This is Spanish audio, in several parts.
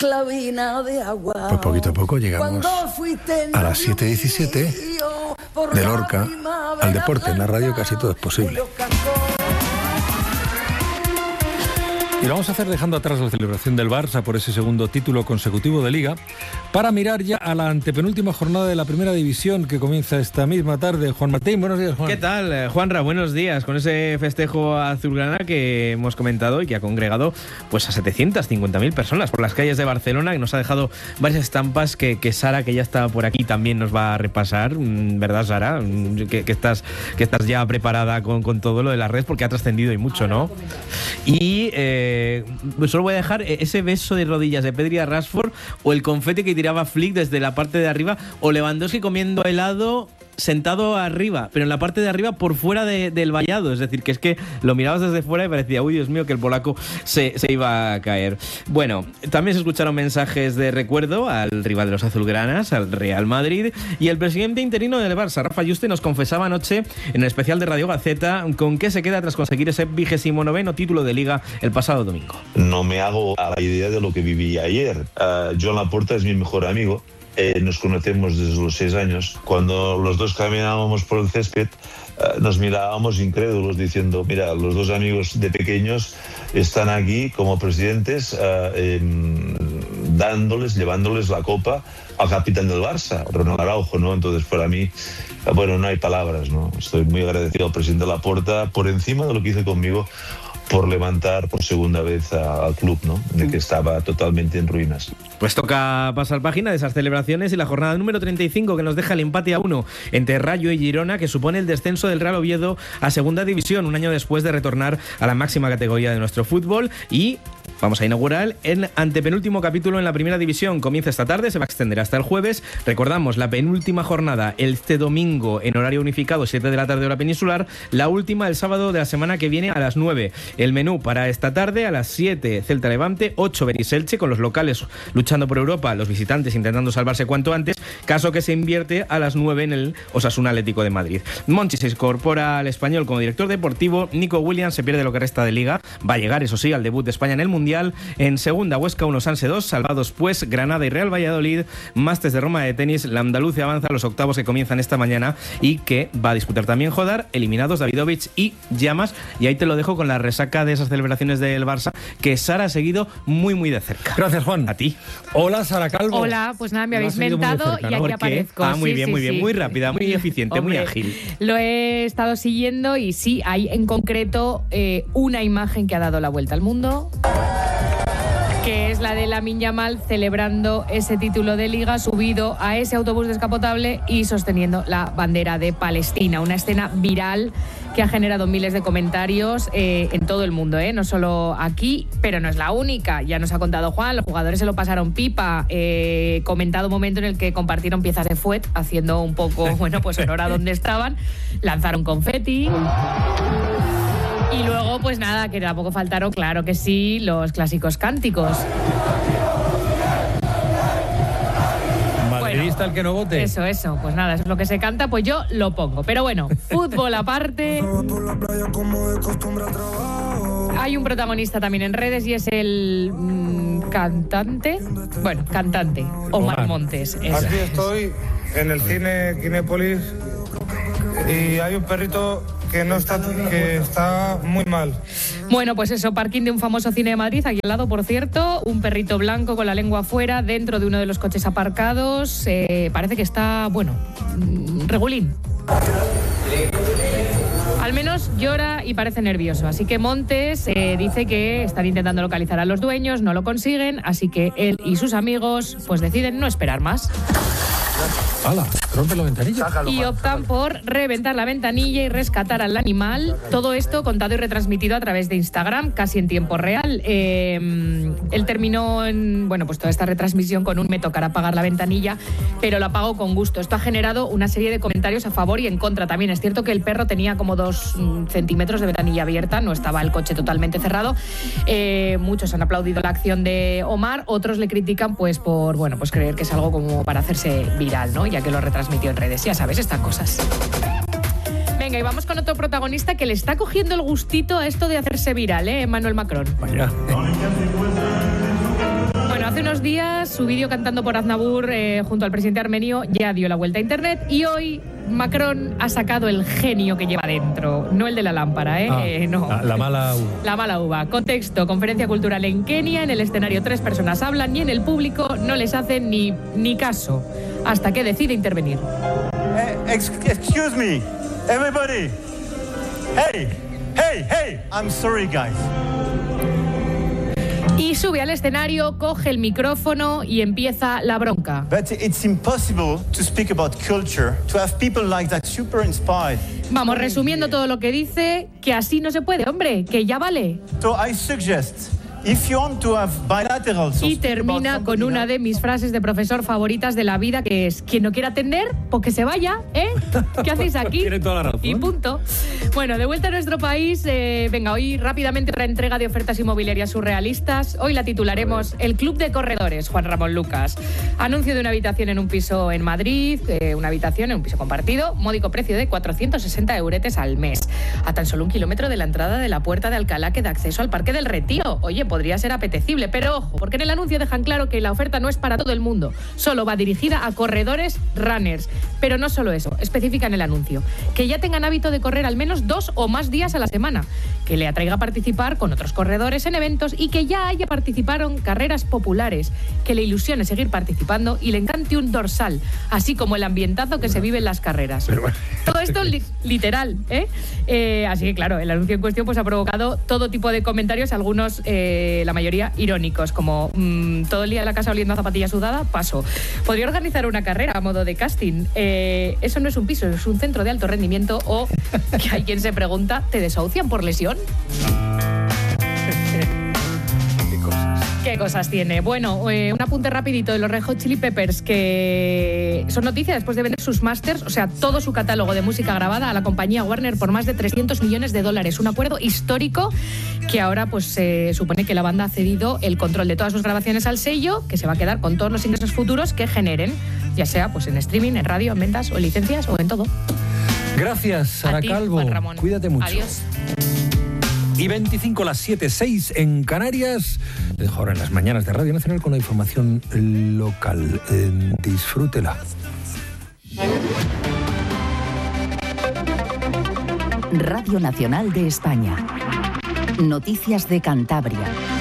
esclavina de agua. Pues poquito a poco llegamos a las 7:17 de Lorca al deporte. En la radio casi todo es posible. Y lo vamos a hacer dejando atrás la celebración del Barça por ese segundo título consecutivo de Liga para mirar ya a la antepenúltima jornada de la Primera División que comienza esta misma tarde. Juan Martín, buenos días, Juan. ¿Qué tal, Juanra? Buenos días. Con ese festejo azulgrana que hemos comentado y que ha congregado pues a 750.000 personas por las calles de Barcelona, que nos ha dejado varias estampas que Sara, que ya está por aquí, también nos va a repasar. ¿Verdad, Sara? Que estás ya preparada con todo lo de la red porque ha trascendido y mucho, ¿no? Y solo voy a dejar ese beso de rodillas de Pedri a Rashford, o el confeti que tiraba Flick desde la parte de arriba, o Lewandowski comiendo helado sentado arriba, pero en la parte de arriba por fuera del vallado. Es decir, que es que lo mirabas desde fuera y parecía, uy, Dios mío, que el polaco se iba a caer. Bueno, también se escucharon mensajes de recuerdo al rival de los azulgranas, al Real Madrid, y el presidente interino del Barça, Rafa Yuste, nos confesaba anoche en el especial de Radio Gaceta con qué se queda tras conseguir ese 29º título de Liga el pasado domingo. No me hago a la idea de lo que viví ayer. Joan Laporta es mi mejor amigo. Nos conocemos desde los 6 años. Cuando los dos caminábamos por el césped, nos mirábamos incrédulos diciendo, mira, los dos amigos de pequeños están aquí como presidentes llevándoles la copa al capitán del Barça, Ronald Araujo, ¿no? Entonces, para mí, bueno, no hay palabras, ¿no? Estoy muy agradecido al presidente Laporta por encima de lo que hizo conmigo, por levantar por segunda vez al club, ¿no? De que estaba totalmente en ruinas. Pues toca pasar página de esas celebraciones y la jornada número 35 que nos deja el empate a 1 entre Rayo y Girona, que supone el descenso del Real Oviedo a segunda división, un año después de retornar a la máxima categoría de nuestro fútbol. Y vamos a inaugurar el antepenúltimo capítulo en la Primera División. Comienza esta tarde, se va a extender hasta el jueves. Recordamos, la penúltima jornada este domingo en horario unificado, 7 de la tarde hora peninsular. La última el sábado de la semana que viene a las 9. El menú para esta tarde: a las 7 Celta Levante, 8 Betis Elche, con los locales luchando por Europa, los visitantes intentando salvarse cuanto antes, caso que se invierte a las 9 en el Osasuna Atlético de Madrid. Monchi se incorpora al Español como director deportivo. Nico Williams se pierde lo que resta de Liga, va a llegar, eso sí, al debut de España en el Mundial. En segunda, Huesca 1, Sanse 2, salvados pues Granada y Real Valladolid. Masters de Roma de tenis, la andaluce avanza a los octavos que comienzan esta mañana y que va a disputar también Jodar, eliminados Davidovich y Llamas. Y ahí te lo dejo con la resaca de esas celebraciones del Barça que Sara ha seguido muy muy de cerca. Gracias, Juan. A ti. Hola, Sara Calvo. Hola, pues nada, me habéis mentado y aquí aparezco. Muy bien, muy rápida, muy eficiente, muy ágil. Lo he estado siguiendo y sí, hay en concreto una imagen que ha dado la vuelta al mundo, que es la de Lamine Yamal celebrando ese título de Liga, subido a ese autobús descapotable y sosteniendo la bandera de Palestina. Una escena viral que ha generado miles de comentarios en todo el mundo, no solo aquí, pero no es la única. Ya nos ha contado Juan, los jugadores se lo pasaron pipa. Comentado un momento en el que compartieron piezas de fuet, haciendo un poco, bueno, pues honor a donde estaban. Lanzaron confeti. Y luego, pues nada, que tampoco faltaron, claro que sí, los clásicos cánticos. Madridista, el que no vote. Eso, pues nada, eso es lo que se canta, pues yo lo pongo. Pero bueno, fútbol aparte. Hay un protagonista también en redes y es el cantante Omar Montes. Eso. Aquí estoy en el cine Kinépolis y hay un perrito que está muy mal. Bueno, pues eso, parking de un famoso cine de Madrid, aquí al lado, por cierto, un perrito blanco con la lengua afuera, dentro de uno de los coches aparcados. Parece que está, bueno, regulín. Al menos llora y parece nervioso. Así que Montes dice que están intentando localizar a los dueños, no lo consiguen, así que él y sus amigos pues deciden no esperar más. ¡Hala! Rompe la ventanilla. Y optan por reventar la ventanilla y rescatar al animal. Todo esto contado y retransmitido a través de Instagram, casi en tiempo real. Él terminó en, pues toda esta retransmisión con un "me tocará apagar la ventanilla, pero la apago con gusto". Esto ha generado una serie de comentarios a favor y en contra también. Es cierto que el perro tenía como 2 centímetros de ventanilla abierta, no estaba el coche totalmente cerrado. Muchos han aplaudido la acción de Omar, otros le critican pues por creer que es algo como para hacerse viral, ¿no? Ya que lo retransmitió en redes, ya sabes, estas cosas. Venga, y vamos con otro protagonista que le está cogiendo el gustito a esto de hacerse viral, Emmanuel Macron. Vaya. Bueno, Bueno, hace unos días su vídeo cantando por Aznavour junto al presidente armenio ya dio la vuelta a internet y hoy Macron ha sacado el genio que lleva dentro, no el de la lámpara, no. La mala uva. La mala uva. Contexto, conferencia cultural en Kenia, en el escenario 3 personas hablan y en el público no les hacen ni caso, hasta que decide intervenir. Excuse me, everybody. Hey, I'm sorry, guys. Y sube al escenario, coge el micrófono y empieza la bronca. But it's impossible to speak about culture, to have people like that super inspired. Vamos, resumiendo todo lo que dice, que así no se puede, hombre, que ya vale. So I suggest, if you want to have bilaterals... Y termina con una de mis frases de profesor favoritas de la vida, que es: quien no quiera atender, pues que se vaya, ¿eh? ¿Qué hacéis aquí? Tiene toda la razón. Y punto. Bueno, de vuelta a nuestro país, venga, hoy rápidamente otra entrega de ofertas inmobiliarias surrealistas. Hoy la titularemos El Club de Corredores, Juan Ramón Lucas. Anuncio de una habitación en un piso en Madrid, una habitación en un piso compartido, módico precio de 460 euretes al mes, a tan solo 1 kilómetro de la entrada de la Puerta de Alcalá que da acceso al Parque del Retiro. Oye, podría ser apetecible, pero ojo, porque en el anuncio dejan claro que la oferta no es para todo el mundo, solo va dirigida a corredores runners. Pero no solo eso, especifica en el anuncio que ya tengan hábito de correr al menos 2 o más días a la semana, que le atraiga a participar con otros corredores en eventos y que ya haya participado en carreras populares, que le ilusione seguir participando y le encante un dorsal, así como el ambientazo que se vive en las carreras. Todo esto literal, ¿eh? Así que claro, el anuncio en cuestión pues ha provocado todo tipo de comentarios, algunos la mayoría irónicos, como todo el día en la casa oliendo a zapatilla sudada, paso. Podría organizar una carrera a modo de casting. Eso no es un piso, es un centro de alto rendimiento. O que hay quien se pregunta, ¿te desahucian por lesión? ¿Qué cosas tiene? Bueno, un apunte rapidito de los Red Hot Chili Peppers, que son noticias después de vender sus masters, o sea, todo su catálogo de música grabada a la compañía Warner por más de $300 millones. Un acuerdo histórico que ahora pues se supone que la banda ha cedido el control de todas sus grabaciones al sello, que se va a quedar con todos los ingresos futuros que generen, ya sea pues en streaming, en radio, en ventas o en licencias o en todo. Gracias, Sara Calvo. Juan Ramón. Cuídate mucho. Adiós. Y 25 las 7:06 en Canarias. Les dejo ahora en las mañanas de Radio Nacional con la información local. Disfrútela. Radio Nacional de España. Noticias de Cantabria.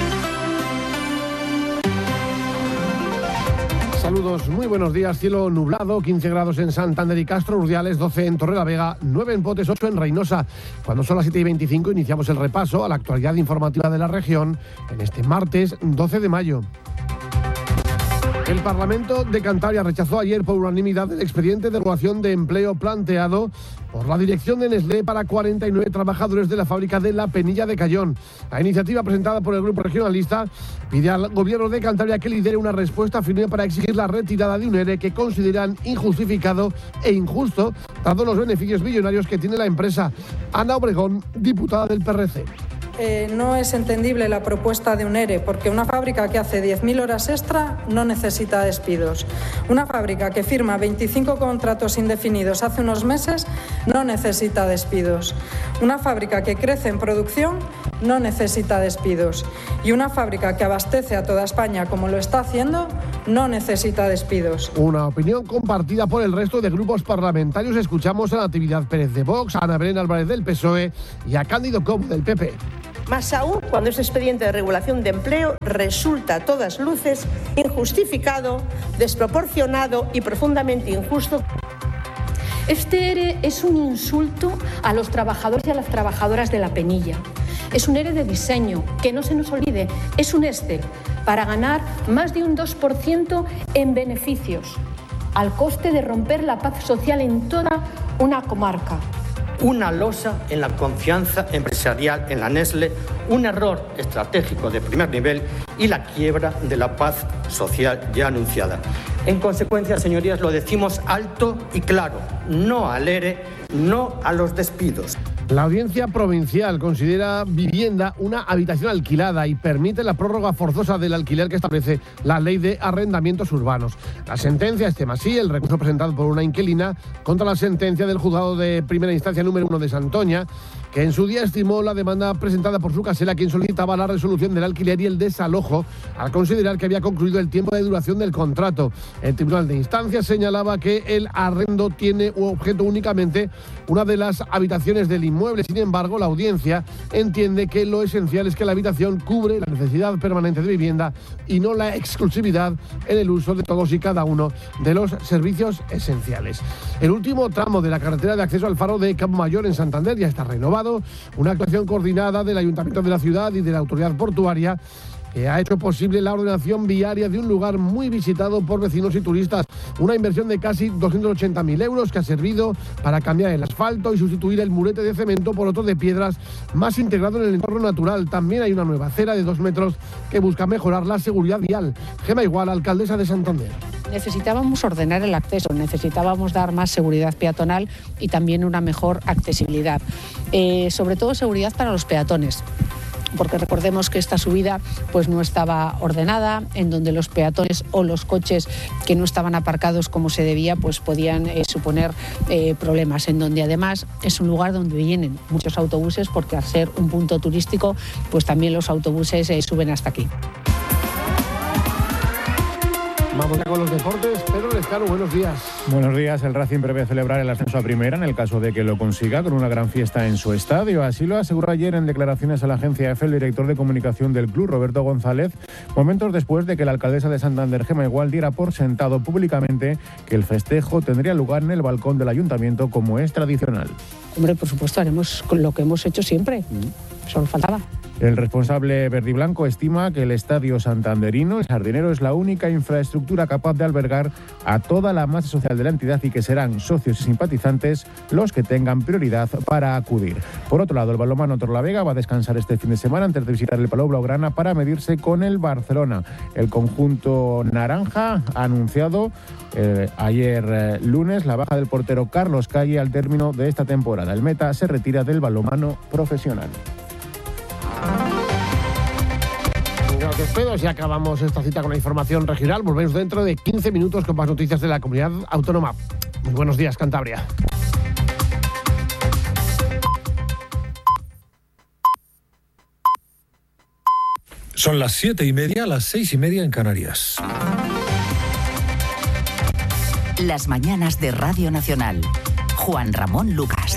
Saludos, muy buenos días. Cielo nublado, 15 grados en Santander y Castro, Urdiales, 12 en Torrelavega, 9 en Potes, 8 en Reynosa. Cuando son las 7:25 iniciamos el repaso a la actualidad informativa de la región en este martes 12 de mayo. El Parlamento de Cantabria rechazó ayer por unanimidad el expediente de regulación de empleo planteado por la dirección de Nestlé para 49 trabajadores de la fábrica de La Penilla de Cayón. La iniciativa presentada por el Grupo Regionalista pide al Gobierno de Cantabria que lidere una respuesta firme para exigir la retirada de un ERE que consideran injustificado e injusto, dado los beneficios millonarios que tiene la empresa. Ana Obregón, diputada del PRC. No es entendible la propuesta de un ERE, porque una fábrica que hace 10.000 horas extra no necesita despidos. Una fábrica que firma 25 contratos indefinidos hace unos meses no necesita despidos. Una fábrica que crece en producción no necesita despidos. Y una fábrica que abastece a toda España, como lo está haciendo, no necesita despidos. Una opinión compartida por el resto de grupos parlamentarios. Escuchamos a Natividad Pérez de Vox, a Ana Belén Álvarez del PSOE y a Cándido Cobo del PP. Más aún cuando ese expediente de regulación de empleo resulta a todas luces injustificado, desproporcionado y profundamente injusto. Este ERE es un insulto a los trabajadores y a las trabajadoras de La Penilla. Es un ERE de diseño, que no se nos olvide, es un Excel para ganar más de un 2% en beneficios, al coste de romper la paz social en toda una comarca. Una losa en la confianza empresarial en la Nestlé, un error estratégico de primer nivel y la quiebra de la paz social ya anunciada. En consecuencia, señorías, lo decimos alto y claro: no al ERE, no a los despidos. La Audiencia Provincial considera vivienda una habitación alquilada y permite la prórroga forzosa del alquiler que establece la Ley de Arrendamientos Urbanos. La sentencia estima así el recurso presentado por una inquilina contra la sentencia del Juzgado de Primera Instancia número 1 de Santoña, que en su día estimó la demanda presentada por Sucasela, quien solicitaba la resolución del alquiler y el desalojo al considerar que había concluido el tiempo de duración del contrato. El Tribunal de Instancias señalaba que el arrendo tiene objeto únicamente una de las habitaciones del inmueble. Sin embargo, la audiencia entiende que lo esencial es que la habitación cubre la necesidad permanente de vivienda y no la exclusividad en el uso de todos y cada uno de los servicios esenciales. El último tramo de la carretera de acceso al faro de Campomayor en Santander ya está renovado. Una actuación coordinada del Ayuntamiento de la ciudad y de la Autoridad Portuaria que ha hecho posible la ordenación viaria de un lugar muy visitado por vecinos y turistas. Una inversión de casi 280.000 euros que ha servido para cambiar el asfalto y sustituir el murete de cemento por otro de piedras más integrado en el entorno natural. También hay una nueva acera de 2 metros que busca mejorar la seguridad vial. Gema Igual, alcaldesa de Santander. Necesitábamos ordenar el acceso, necesitábamos dar más seguridad peatonal y también una mejor accesibilidad. Sobre todo seguridad para los peatones, porque recordemos que esta subida pues no estaba ordenada, en donde los peatones o los coches que no estaban aparcados como se debía pues podían suponer problemas, en donde además es un lugar donde vienen muchos autobuses, porque al ser un punto turístico pues también los autobuses suben hasta aquí. Vamos ya con los deportes. Pedro Lescano, buenos días. Buenos días. El Racing prevé celebrar el ascenso a primera en el caso de que lo consiga, con una gran fiesta en su estadio. Así lo aseguró ayer en declaraciones a la agencia EFE el director de comunicación del club, Roberto González, momentos después de que la alcaldesa de Santander, Gema Igual, diera por sentado públicamente que el festejo tendría lugar en el balcón del ayuntamiento, como es tradicional. Hombre, por supuesto, haremos lo que hemos hecho siempre. Solo faltaba. El responsable verdiblanco estima que el estadio santanderino, el Sardinero, es la única infraestructura capaz de albergar a toda la masa social de la entidad y que serán socios y simpatizantes los que tengan prioridad para acudir. Por otro lado, el balonmano Torlavega va a descansar este fin de semana antes de visitar el Palau Blaugrana para medirse con el Barcelona. El conjunto naranja ha anunciado ayer lunes la baja del portero Carlos Calle al término de esta temporada. El meta se retira del balonmano profesional. Gracias, Pedro. Si acabamos esta cita con la información regional, volvemos dentro de 15 minutos con más noticias de la comunidad autónoma. Muy buenos días, Cantabria. Son las 7:30, las 6:30 en Canarias. Las mañanas de Radio Nacional. Juan Ramón Lucas.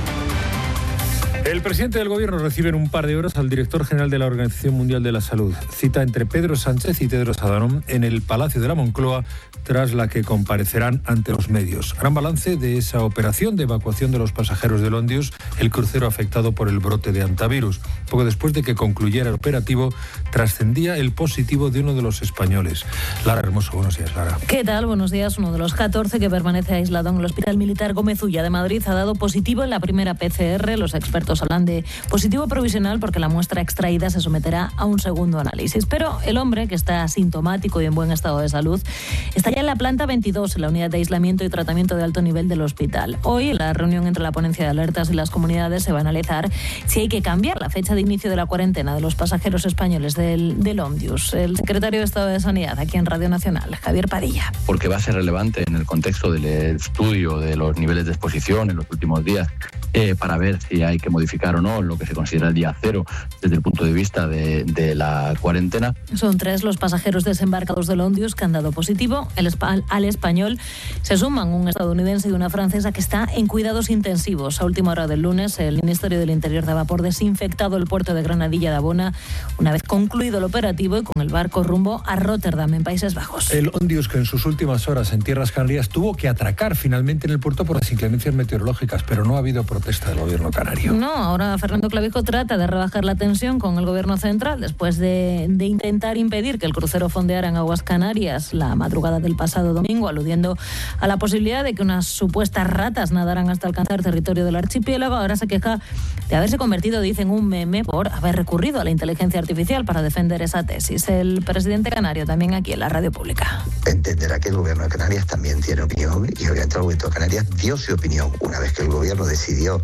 El presidente del Gobierno recibe en un par de horas al director general de la Organización Mundial de la Salud. Cita entre Pedro Sánchez y Tedros Adhanom en el Palacio de la Moncloa, tras la que comparecerán ante los medios. Harán balance de esa operación de evacuación de los pasajeros del Ondius, el crucero afectado por el brote de hantavirus. Poco después de que concluyera el operativo, trascendía el positivo de uno de los españoles. Lara Hermoso, buenos días, Lara. ¿Qué tal? Buenos días. Uno de los 14 que permanece aislado en el Hospital Militar Gómez Ulla de Madrid ha dado positivo en la primera PCR. Los expertos hablan de positivo provisional porque la muestra extraída se someterá a un segundo análisis. Pero el hombre, que está asintomático y en buen estado de salud, está ya en la planta 22, en la unidad de aislamiento y tratamiento de alto nivel del hospital. Hoy, en la reunión entre la ponencia de alertas y las comunidades, se va a analizar si hay que cambiar la fecha de inicio de la cuarentena de los pasajeros españoles del Ondius. El secretario de Estado de Sanidad, aquí en Radio Nacional, Javier Padilla. Porque va a ser relevante en el contexto del estudio de los niveles de exposición en los últimos días, para ver si hay que modificar o no lo que se considera el día cero desde el punto de vista de la cuarentena. Son 3 los pasajeros desembarcados del Ondius que han dado positivo. Al español se suman un estadounidense y una francesa que está en cuidados intensivos. A última hora del lunes, el Ministerio del Interior daba por desinfectado el puerto de Granadilla de Abona, una vez concluido el operativo y con el barco rumbo a Rotterdam, en Países Bajos. El Ondius, que en sus últimas horas en tierras canarias tuvo que atracar finalmente en el puerto por las inclemencias meteorológicas, pero no ha habido protesta del gobierno canario. No, ahora Fernando Clavijo trata de rebajar la tensión con el gobierno central después de intentar impedir que el crucero fondeara en aguas canarias la madrugada del pasado domingo, aludiendo a la posibilidad de que unas supuestas ratas nadaran hasta alcanzar territorio del archipiélago. Ahora se queja de haberse convertido, dicen, un meme por haber recurrido a la inteligencia artificial para defender esa tesis. El presidente canario, también aquí en la radio pública. Entenderá que el gobierno de Canarias también tiene opinión y obviamente el gobierno de Canarias dio su opinión una vez que el gobierno decidió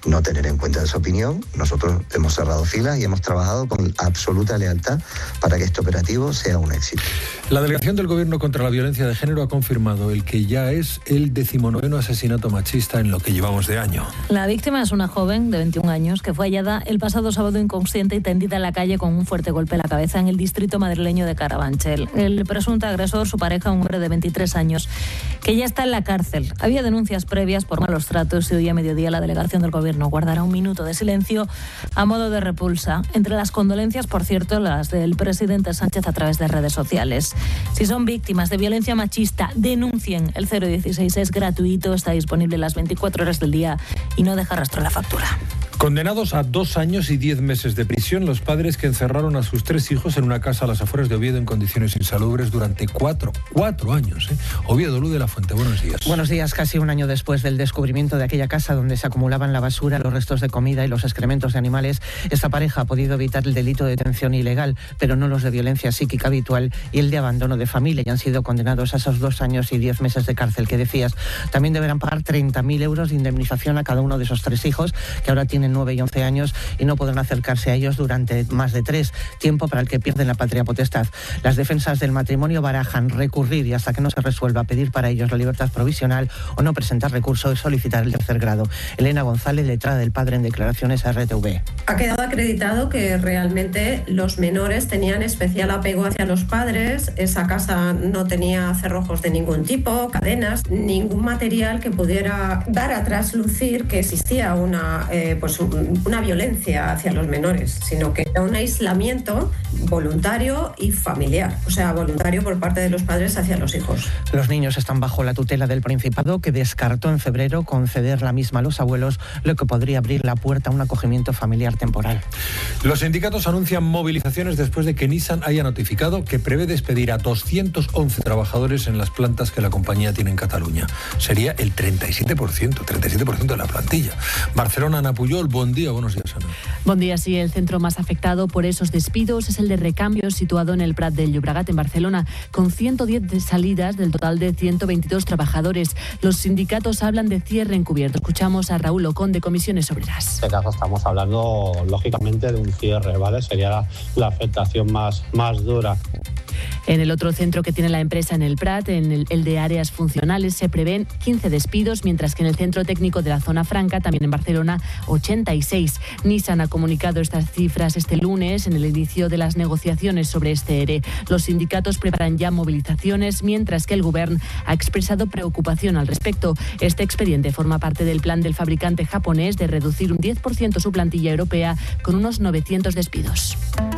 no tener en cuenta esa opinión. Nosotros hemos cerrado filas y hemos trabajado con absoluta lealtad para que este operativo sea un éxito. La delegación del Gobierno contra la violencia de género ha confirmado el que ya es el 19º asesinato machista en lo que llevamos de año. La víctima es una joven de 21 años que fue hallada el pasado sábado inconsciente y tendida en la calle con un fuerte golpe en la cabeza en el distrito madrileño de Carabanchel. El presunto agresor, su pareja, un hombre de 23 años, que ya está en la cárcel. Había denuncias previas por malos tratos y hoy a mediodía la delegación del Gobierno guardará un minuto de silencio a modo de repulsa. Entre las condolencias, por cierto, las del presidente Sánchez a través de redes sociales. Si son víctimas de violencia machista, denuncien. El 016 es gratuito, está disponible las 24 horas del día y no deja rastro en la factura. Condenados a 2 años y 10 meses de prisión los padres que encerraron a sus 3 hijos en una casa a las afueras de Oviedo en condiciones insalubres durante 4 años. Oviedo, Luz de la Fuente, buenos días. Buenos días. Casi un año después del descubrimiento de aquella casa donde se acumulaban la basura, los restos de comida y los excrementos de animales, esta pareja ha podido evitar el delito de detención ilegal, pero no los de violencia psíquica habitual y el de abandono de familia, y han sido condenados a esos 2 años y 10 meses de cárcel que decías. También deberán pagar 30.000 euros de indemnización a cada uno de esos 3 hijos, que ahora tienen 9 y 11 años y no podrán acercarse a ellos durante más de 3, tiempo para el que pierden la patria potestad. Las defensas del matrimonio barajan recurrir y hasta que no se resuelva pedir para ellos la libertad provisional o no presentar recurso y solicitar el tercer grado. Elena González, letrada del padre en declaraciones a RTV. Ha quedado acreditado que realmente los menores tenían especial apego hacia los padres. Esa casa no tenía cerrojos de ningún tipo, cadenas, ningún material que pudiera dar a traslucir que existía una violencia hacia los menores, sino que era un aislamiento voluntario y familiar, o sea, voluntario por parte de los padres hacia los hijos. Los niños están bajo la tutela del Principado, que descartó en febrero conceder la misma a los abuelos, lo que podría abrir la puerta a un acogimiento familiar temporal. Los sindicatos anuncian movilizaciones después de que Nissan haya notificado que prevé despedir a 211 trabajadores en las plantas que la compañía tiene en Cataluña. Sería el 37% de la plantilla. Barcelona, Ana Pujol, buen día, buenos días, Ana. Buen día, sí, el centro más afectado por esos despidos es el de Recambios, situado en el Prat del Llobregat, en Barcelona, con 110 salidas del total de 122 trabajadores. Los sindicatos hablan de cierre encubierto. Escuchamos a Raúl Ocón, de Comisiones Obreras. En este caso estamos hablando, lógicamente, de un cierre, ¿vale? Sería la afectación más dura. En el otro centro que tiene la empresa en el Prat, en el de áreas funcionales, se prevén 15 despidos, mientras que en el centro técnico de la zona franca, también en Barcelona, 86. Nissan ha comunicado estas cifras este lunes en el inicio de las negociaciones sobre este ERE. Los sindicatos preparan ya movilizaciones, mientras que el Govern ha expresado preocupación al respecto. Este expediente forma parte del plan del fabricante japonés de reducir un 10% su plantilla europea con unos 900 despidos.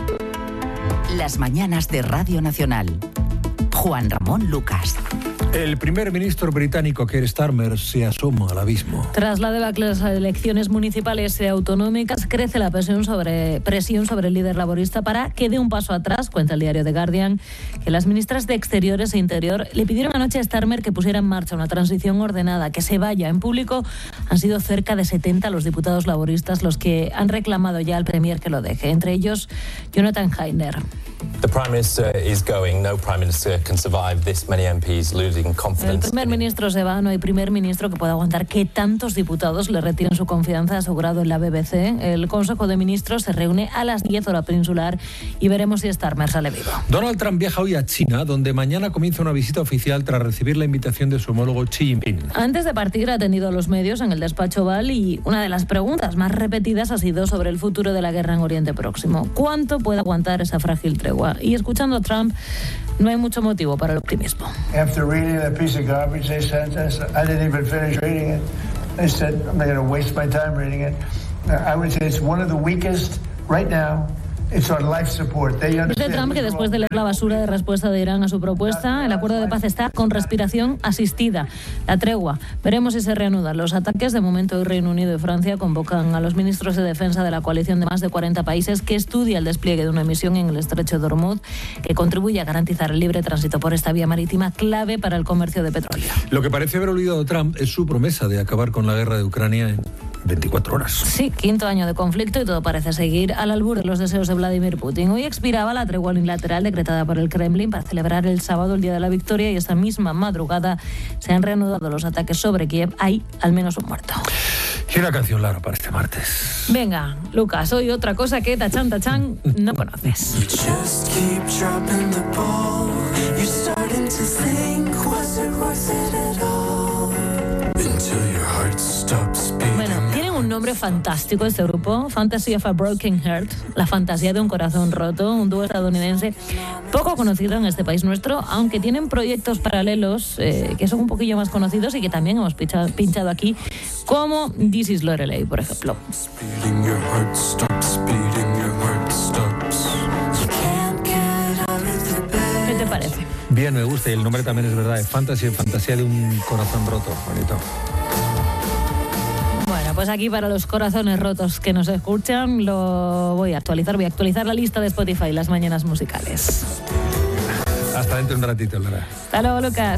Las mañanas de Radio Nacional. Juan Ramón Lucas. El primer ministro británico Keir Starmer se asoma al abismo. Tras la debacle de las elecciones municipales y autonómicas, crece la presión sobre el líder laborista para que dé un paso atrás. Cuenta el diario The Guardian que las ministras de Exteriores e Interior le pidieron anoche a Starmer que pusiera en marcha una transición ordenada, que se vaya. En público han sido cerca de 70 los diputados laboristas los que han reclamado ya al premier que lo deje, entre ellos Jonathan Hayner. The Prime Minister is going. No Prime Minister can survive this many MPs losing confidence. El primer ministro se va, no hay primer ministro que pueda aguantar que tantos diputados le retiren su confianza, ha asegurado en la BBC. El Consejo de Ministros se reúne a las 10 hora peninsular y veremos si Starmer sale vivo. Donald Trump viaja hoy a China, donde mañana comienza una visita oficial tras recibir la invitación de su homólogo Xi Jinping. Antes de partir ha atendido a los medios en el despacho Oval y una de las preguntas más repetidas ha sido sobre el futuro de la guerra en Oriente Próximo. ¿Cuánto puede aguantar esa frágil tregua? Y escuchando a Trump, no hay mucho motivo para el optimismo. After reading that piece of garbage they sent us, I didn't even finish reading it. They said, I'm not going to waste my time reading it. I would say it's one of the weakest right now. Dice Trump que después de leer la basura de respuesta de Irán a su propuesta, el acuerdo de paz está con respiración asistida. La tregua. Veremos si se reanudan los ataques. De momento, el Reino Unido y Francia convocan a los ministros de defensa de la coalición de más de 40 países que estudia el despliegue de una misión en el estrecho de Hormuz que contribuye a garantizar el libre tránsito por esta vía marítima clave para el comercio de petróleo. Lo que parece haber olvidado Trump es su promesa de acabar con la guerra de Ucrania en 24 horas. Sí, 5º año de conflicto y todo parece seguir al albur de los deseos de Vladimir Putin. Hoy expiraba la tregua unilateral decretada por el Kremlin para celebrar el sábado el Día de la Victoria y esta misma madrugada se han reanudado los ataques sobre Kiev. Hay al menos un muerto. Sí, una canción, Lara, para este martes. Venga, Lucas, hoy otra cosa que tachán no conoces. Bueno, tienen un nombre fantástico este grupo, Fantasy of a Broken Heart, la fantasía de un corazón roto, un dúo estadounidense poco conocido en este país nuestro, aunque tienen proyectos paralelos que son un poquillo más conocidos y que también hemos pinchado aquí, como This Is Lorelei, por ejemplo. ¿Qué te parece? Bien, me gusta, y el nombre también es verdad, es fantasía de un corazón roto, bonito. Bueno, pues aquí para los corazones rotos que nos escuchan, lo voy a actualizar la lista de Spotify, las mañanas musicales. Hasta dentro de un ratito, Lara. Hasta luego, Lucas.